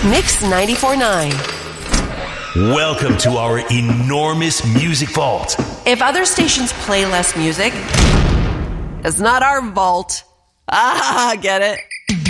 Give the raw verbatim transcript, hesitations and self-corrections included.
Mix ninety-four point nine. Welcome to our enormous music vault. If other stations play less music, it's not our vault. Ah, get it?